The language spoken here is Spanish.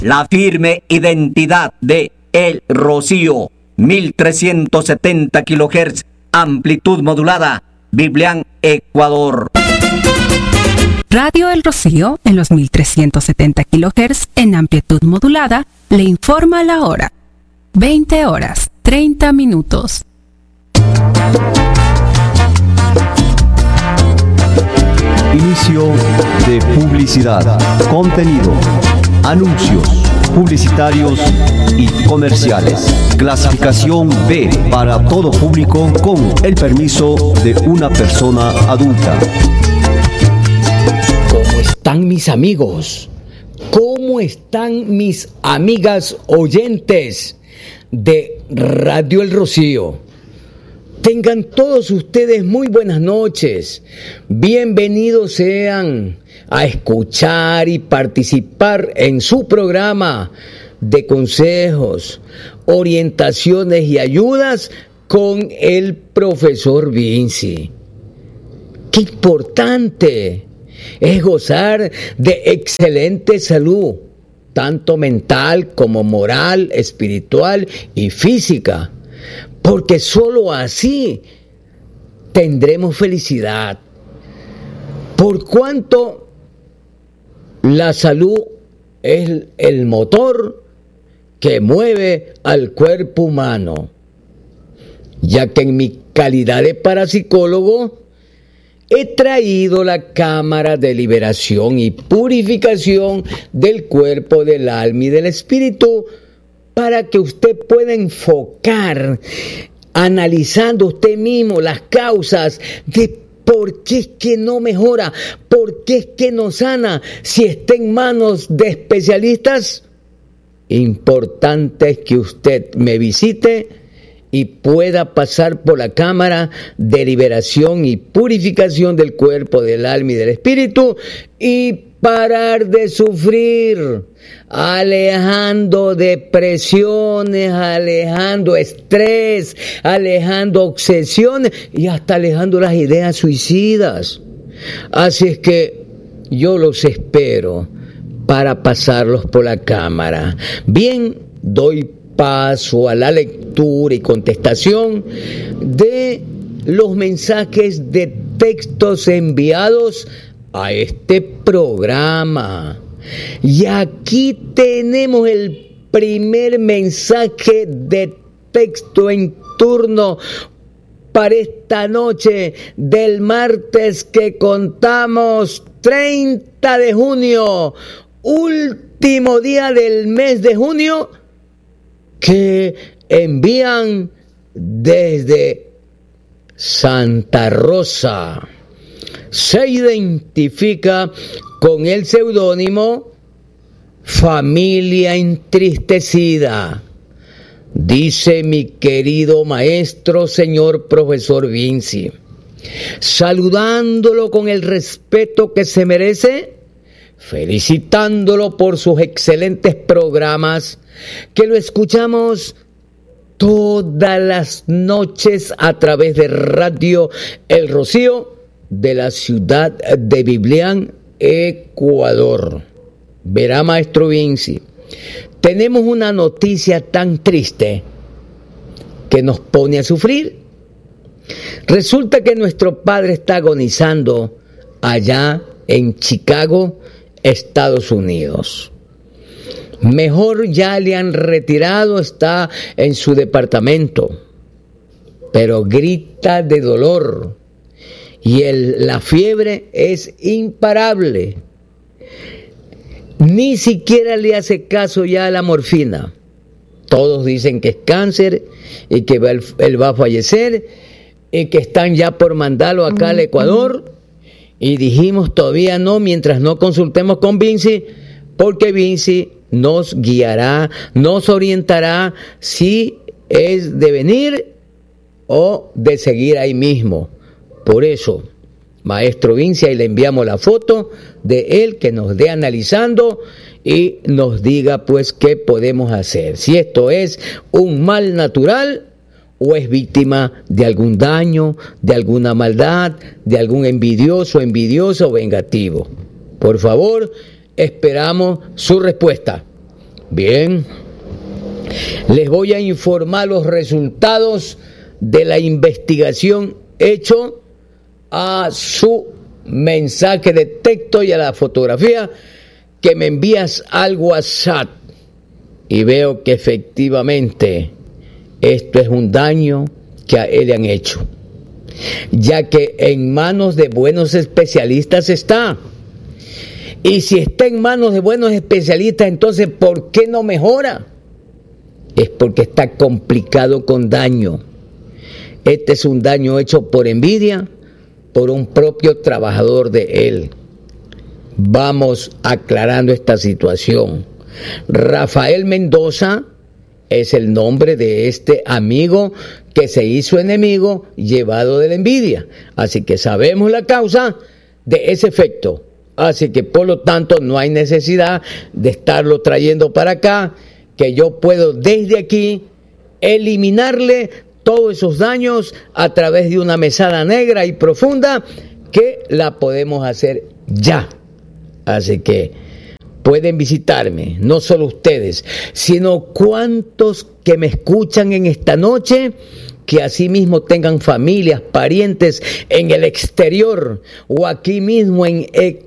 la firme identidad de El Rocío, 1370 kHz, amplitud modulada, Biblián, Ecuador. Radio El Rocío, en los 1370 kHz, en amplitud modulada, le informa la hora. 20 horas, 30 minutos. Inicio de publicidad, contenido, anuncios publicitarios y comerciales. Clasificación B para todo público con el permiso de una persona adulta. ¿Cómo están mis amigos? ¿Cómo están mis amigas oyentes de Radio El Rocío? Tengan todos ustedes muy buenas noches. Bienvenidos sean a escuchar y participar en su programa de consejos, orientaciones y ayudas con el profesor Vinci. ¡Qué importante es gozar de excelente salud, tanto mental como moral, espiritual y física! Porque solo así tendremos felicidad. Por cuanto la salud es el motor que mueve al cuerpo humano. Ya que en mi calidad de parapsicólogo he traído la cámara de liberación y purificación del cuerpo, del alma y del espíritu, para que usted pueda enfocar, analizando usted mismo las causas de por qué es que no mejora, por qué es que no sana, si está en manos de especialistas. Importante es que usted me visite y pueda pasar por la cámara de liberación y purificación del cuerpo, del alma y del espíritu y parar de sufrir, alejando depresiones, alejando estrés, alejando obsesiones y hasta alejando las ideas suicidas. Así es que yo los espero para pasarlos por la cámara. Bien, doy paso a la lectura y contestación de los mensajes de textos enviados a este programa. Y aquí tenemos el primer mensaje de texto en turno para esta noche del martes que contamos 30 de junio, último día del mes de junio, que envían desde Santa Rosa. Se identifica con el seudónimo Familia Entristecida. Dice mi querido maestro, señor profesor Vinci, saludándolo con el respeto que se merece, felicitándolo por sus excelentes programas, que lo escuchamos todas las noches a través de Radio El Rocío, de la ciudad de Biblián, Ecuador. Verá, maestro Vinci, tenemos una noticia tan triste que nos pone a sufrir. Resulta que nuestro padre está agonizando allá en Chicago, Estados Unidos. Mejor ya le han retirado, está en su departamento, pero grita de dolor. Y la fiebre es imparable. Ni siquiera le hace caso ya a la morfina. Todos dicen que es cáncer y que él va a fallecer y que están ya por mandarlo acá al Ecuador. Y dijimos todavía no, mientras no consultemos con Vinci, porque Vinci nos guiará, nos orientará si es de venir o de seguir ahí mismo. Por eso, maestro Vinci, ahí le enviamos la foto de él, que nos dé analizando y nos diga pues qué podemos hacer. Si esto es un mal natural o es víctima de algún daño, de alguna maldad, de algún envidioso, envidiosa o vengativo. Por favor, esperamos su respuesta. Bien, les voy a informar los resultados de la investigación hecho a su mensaje de texto y a la fotografía que me envías al WhatsApp. Y veo que efectivamente esto es un daño que a él le han hecho, ya que en manos de buenos especialistas está. Y si está en manos de buenos especialistas, entonces ¿por qué no mejora? Es porque está complicado con daño. Este es un daño hecho por envidia, por un propio trabajador de él. Vamos aclarando esta situación. Rafael Mendoza es el nombre de este amigo que se hizo enemigo llevado de la envidia. Así que sabemos la causa de ese efecto. Así que por lo tanto no hay necesidad de estarlo trayendo para acá, que yo puedo desde aquí eliminarle todos esos daños a través de una mesada negra y profunda que la podemos hacer ya. Así que pueden visitarme, no solo ustedes, sino cuantos que me escuchan en esta noche, que asimismo tengan familias, parientes en el exterior o aquí mismo en